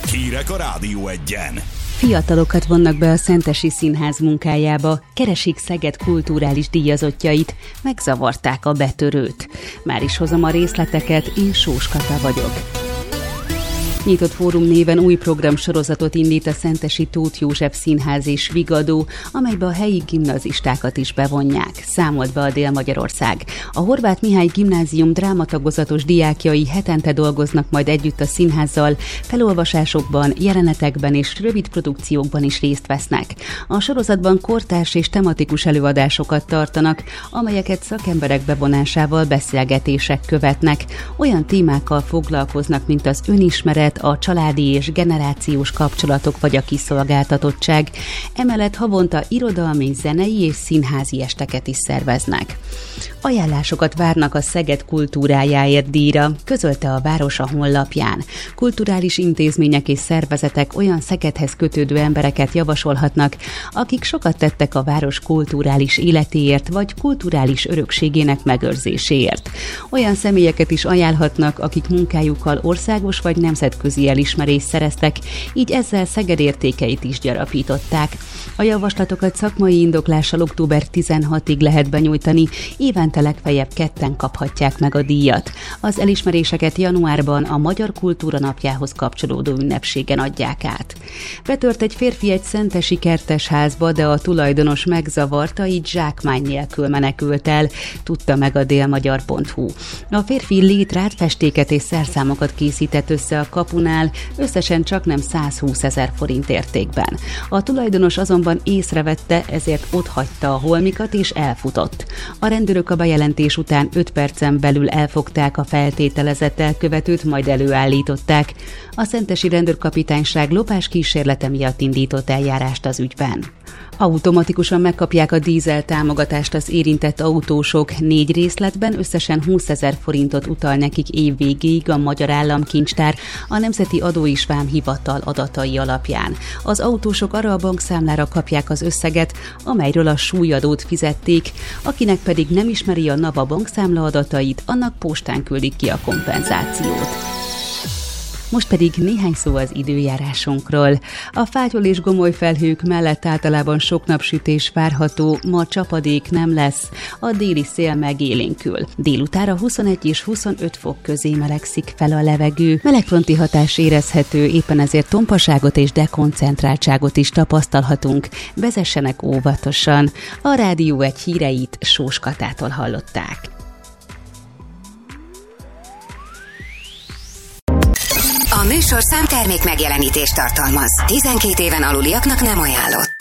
Hírek a Rádió Egyen. Fiatalokat vonnak be a Szentesi Színház munkájába, keresik Szeged kulturális díjazottjait, megzavarták a betörőt. Már is hozom a részleteket, én Sós Kata vagyok. Nyitott Fórum néven új programsorozatot indít a szentesi Tóth József Színház és Vigadó, amelybe a helyi gimnazistákat is bevonják, számolt be a Dél-Magyarország. A Horváth Mihály Gimnázium drámatagozatos diákjai hetente dolgoznak majd együtt a színházzal, felolvasásokban, jelenetekben és rövid produkciókban is részt vesznek. A sorozatban kortárs és tematikus előadásokat tartanak, amelyeket szakemberek bevonásával beszélgetések követnek. Olyan témákkal foglalkoznak, mint az önismeret, a családi és generációs kapcsolatok vagy a kiszolgáltatottság. Emellett havonta irodalmi, zenei és színházi esteket is szerveznek. Ajánlásokat várnak a Szeged kultúrájáért díjra, közölte a város a honlapján. Kulturális intézmények és szervezetek olyan Szegedhez kötődő embereket javasolhatnak, akik sokat tettek a város kulturális életéért vagy kulturális örökségének megőrzéséért. Olyan személyeket is ajánlhatnak, akik munkájukkal országos vagy nemzetközi elismerést szereztek, így ezzel Szeged értékeit is gyarapították. A javaslatokat szakmai indoklással október 16-ig lehet benyújtani, évente legfeljebb 2 kaphatják meg a díjat. Az elismeréseket januárban a Magyar Kultúra Napjához kapcsolódó ünnepségen adják át. Betört egy férfi egy szentesi kertesházba, de a tulajdonos megzavarta, így zsákmány nélkül menekült el, tudta meg a délmagyar.hu. A férfi létrát, és szerszámokat készített össze a kapunál, összesen csaknem 120 000 forint értékben. A tulajdonos azonban észrevette, ezért otthagyta a holmikat és elfutott. A rendőrök a bejelentés után 5 percen belül elfogták a feltételezett elkövetőt, majd előállították. A szentesi rendőrkapitányság lopás kísérlete miatt indított eljárást az ügyben. Automatikusan megkapják a dízel támogatást az érintett autósok. 4 részletben összesen 20 000 forintot utal nekik év végéig a Magyar Államkincstár a Nemzeti Adó és Vámhivatal adatai alapján. Az autósok arra a bankszámlára kapják az összeget, amelyről a súlyadót fizették, akinek pedig nem ismeri a NAV a bankszámla adatait, annak postán küldik ki a kompenzációt. Most pedig néhány szó az időjárásunkról. A fátyol és gomoly felhők mellett általában sok napsütés várható, ma csapadék nem lesz, a déli szél megélénkül. Délutára 21 és 25 fok közé melegszik fel a levegő. Melegfronti hatás érezhető, éppen ezért tompaságot és dekoncentráltságot is tapasztalhatunk. Vezessenek óvatosan. A Rádió Egy híreit Sós Katától hallották. A műsorszám termék megjelenítést tartalmaz. 12 éven aluliaknak nem ajánlott.